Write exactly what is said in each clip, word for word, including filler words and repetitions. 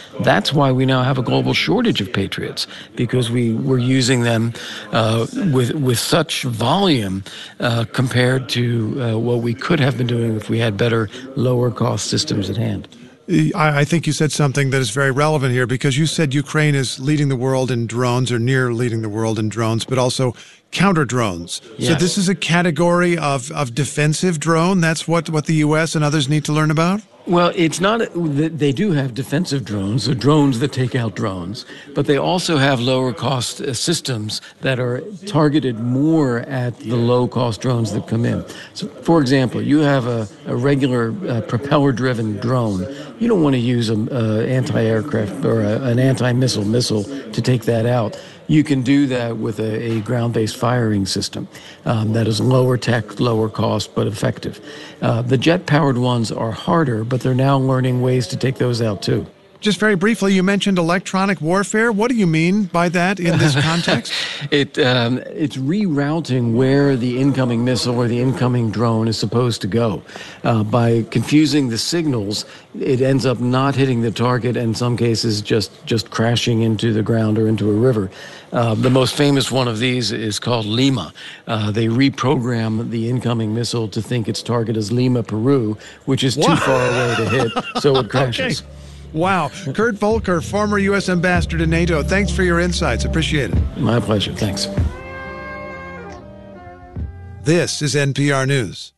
That's why we now have a global shortage of Patriots, because we were using them uh, with with such volume uh, compared to uh, what we could have been doing if we had better, lower-cost systems at hand. I think you said something that is very relevant here, because you said Ukraine is leading the world in drones, or near leading the world in drones, but also counter drones. Yes. So this is a category of, of defensive drone. That's what, what the U S and others need to learn about? Well, it's not, they do have defensive drones, or drones that take out drones, but they also have lower cost systems that are targeted more at the low cost drones that come in. So, for example, you have a, a regular uh, propeller driven drone. You don't want to use an anti-aircraft or a, an anti-missile missile to take that out. You can do that with a, a ground-based firing system um, that is lower tech, lower cost, but effective. Uh, the jet-powered ones are harder, but they're now learning ways to take those out too. Just very briefly, you mentioned electronic warfare. What do you mean by that in this context? it um, It's rerouting where the incoming missile or the incoming drone is supposed to go. Uh, by confusing the signals, it ends up not hitting the target, and in some cases just, just crashing into the ground or into a river. Uh, the most famous one of these is called Lima. Uh, they reprogram the incoming missile to think its target is Lima, Peru, which is too Wow. far away to hit, so it crashes. Okay. Wow. Kurt Volker, former U S ambassador to NATO. Thanks for your insights. Appreciate it. My pleasure. Thanks. This is N P R News.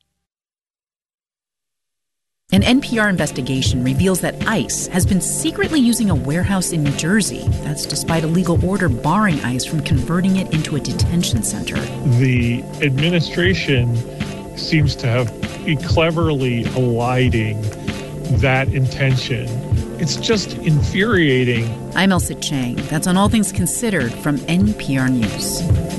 An N P R investigation reveals that ICE has been secretly using a warehouse in New Jersey. That's despite a legal order barring ICE from converting it into a detention center. The administration seems to have be cleverly eliding that intention. It's just infuriating. I'm Elsa Chang. That's on All Things Considered from N P R News.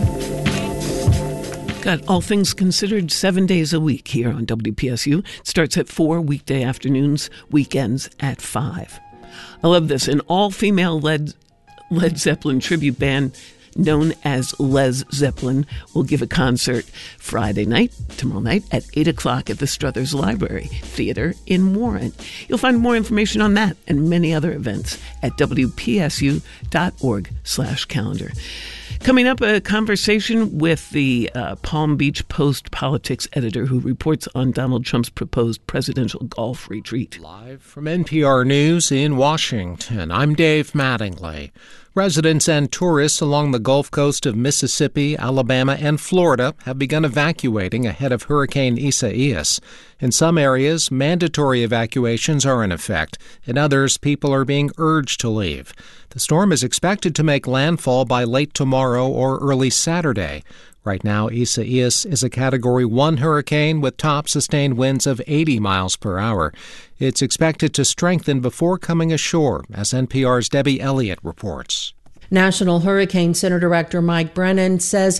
Got All Things Considered seven days a week here on W P S U. It starts at four weekday afternoons, weekends at five. I love this. An all-female Led, Led Zeppelin tribute band known as Les Zeppelin will give a concert Friday night, tomorrow night, at eight o'clock at the Struthers Library Theater in Warren. You'll find more information on that and many other events at W P S U dot org slash calendar. Coming up, a conversation with the uh, Palm Beach Post politics editor who reports on Donald Trump's proposed presidential golf retreat. Live from N P R News in Washington, I'm Dave Mattingly. Residents and tourists along the Gulf Coast of Mississippi, Alabama, and Florida have begun evacuating ahead of Hurricane Isaias. In some areas, mandatory evacuations are in effect. In others, people are being urged to leave. The storm is expected to make landfall by late tomorrow or early Saturday. Right now, Isaias is a Category one hurricane with top sustained winds of eighty miles per hour. It's expected to strengthen before coming ashore, as N P R's Debbie Elliott reports. National Hurricane Center Director Mike Brennan says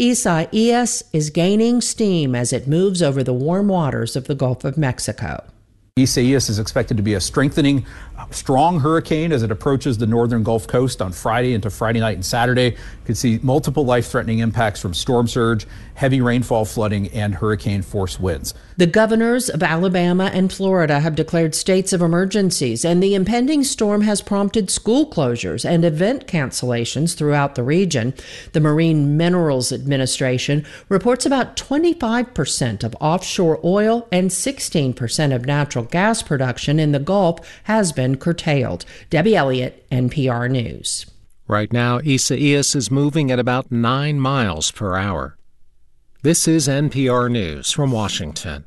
Isaias is gaining steam as it moves over the warm waters of the Gulf of Mexico. Isaias is expected to be a strengthening, strong hurricane as it approaches the northern Gulf Coast on Friday into Friday night and Saturday. You could see multiple life-threatening impacts from storm surge, heavy rainfall, flooding, and hurricane-force winds. The governors of Alabama and Florida have declared states of emergencies, and the impending storm has prompted school closures and event cancellations throughout the region. The Marine Minerals Administration reports about twenty-five percent of offshore oil and sixteen percent of natural gas production in the Gulf has been curtailed. Debbie Elliott, N P R News. Right now, Isaias is moving at about nine miles per hour. This is N P R News from Washington.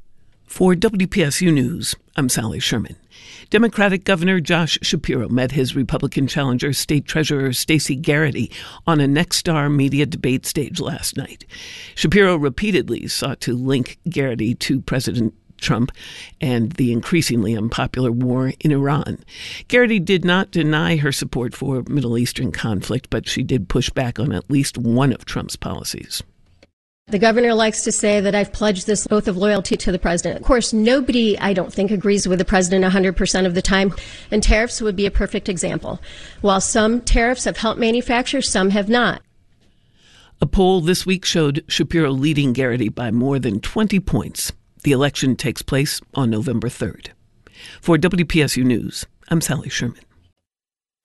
For W P S U News, I'm Sally Sherman. Democratic Governor Josh Shapiro met his Republican challenger, State Treasurer Stacey Garrity, on a Nexstar media debate stage last night. Shapiro repeatedly sought to link Garrity to President Trump and the increasingly unpopular war in Iran. Garrity did not deny her support for Middle Eastern conflict, but she did push back on at least one of Trump's policies. The governor likes to say that I've pledged this oath of loyalty to the president. Of course, nobody, I don't think, agrees with the president one hundred percent of the time, and tariffs would be a perfect example. While some tariffs have helped manufacturers, some have not. A poll this week showed Shapiro leading Garrity by more than twenty points. The election takes place on November third. For W P S U News, I'm Sally Sherman.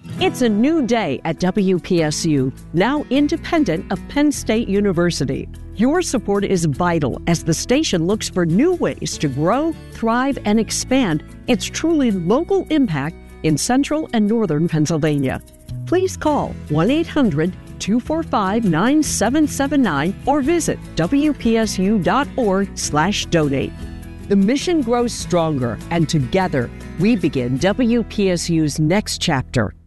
It's a new day at W P S U, now independent of Penn State University. Your support is vital as the station looks for new ways to grow, thrive, and expand its truly local impact in central and northern Pennsylvania. Please call one eight hundred two four five nine seven seven nine or visit W P S U dot org slash donate. The mission grows stronger, and together we begin W P S U's next chapter.